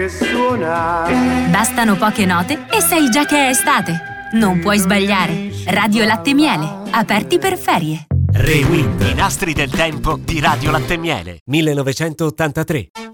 Bastano poche note e sai già che è estate. Non puoi sbagliare. Radio Latte Miele, aperti per ferie. Rewind, i nastri del tempo di Radio Latte Miele, 1983.